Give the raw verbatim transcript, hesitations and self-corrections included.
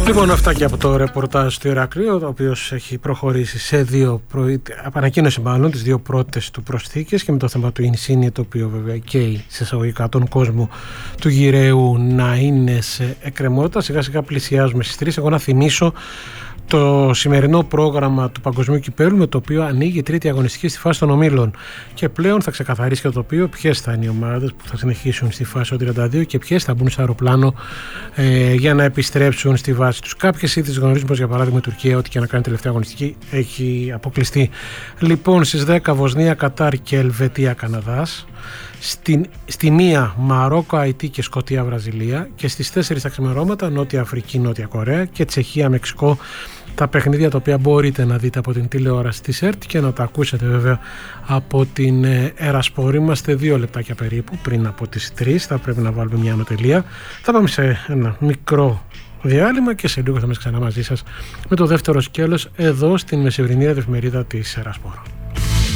Λοιπόν, αυτά και από το ρεπορτάζ του Ηρακλείου, ο οποίος έχει προχωρήσει σε δύο, προ... ανακοίνωσε μάλλον τις δύο πρώτες του προσθήκες και με το θέμα του Ινσίνη, το οποίο βέβαια καίει σε εισαγωγικά τον κόσμο του γυραίου να είναι σε εκκρεμότητα. Σιγά σιγά πλησιάζουμε στις τρεις. Εγώ να θυμίσω το σημερινό πρόγραμμα του Παγκοσμίου Κυπέλλου, με το οποίο ανοίγει η τρίτη αγωνιστική στη φάση των ομίλων. Και πλέον θα ξεκαθαρίσει και το τοπίο ποιες θα είναι οι ομάδες που θα συνεχίσουν στη φάση των τριάντα δύο και ποιες θα μπουν στο αεροπλάνο ε, για να επιστρέψουν στη βάση τους. Κάποιες ήδη γνωρίζουμε, για παράδειγμα η Τουρκία, ό,τι και να κάνει τελευταία αγωνιστική έχει αποκλειστεί. Λοιπόν, στις δέκα Βοσνία, Κατάρ και Ελβετία, Καναδάς. Στην, στη μία Μαρόκο, Αϊτή και Σκωτία, Βραζιλία. Και στις τέσσερις τα ξημερώματα Νότια Αφρική, Νότια Κορέα και Τσεχία, Μεξικό. Τα παιχνίδια τα οποία μπορείτε να δείτε από την τηλεόραση της ΕΡΤ και να τα ακούσετε βέβαια από την Ερασπορ. Είμαστε δύο λεπτάκια περίπου πριν από τις τρεις. Θα πρέπει να βάλουμε μια ανωτελεία. Θα πάμε σε ένα μικρό διάλειμμα και σε λίγο θα είμαστε ξανά μαζί σας με το δεύτερο σκέλος εδώ στην μεσημερινή εφημερίδα της Ερασπορ.